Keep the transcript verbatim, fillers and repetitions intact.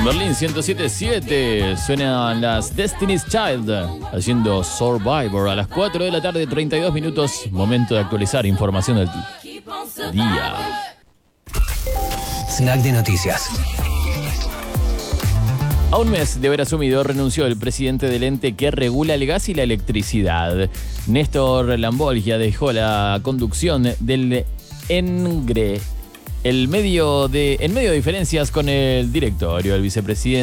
En Berlín ciento siete punto siete suenan las Destiny's Child haciendo Survivor a las cuatro de la tarde, treinta y dos minutos. Momento de actualizar información del día. Snack de noticias. A un mes de haber asumido, renunció el presidente del ente que regula el gas y la electricidad. Néstor Lambolgia dejó la conducción del ENGRE el medio de, en medio de diferencias con el directorio. El vicepresidente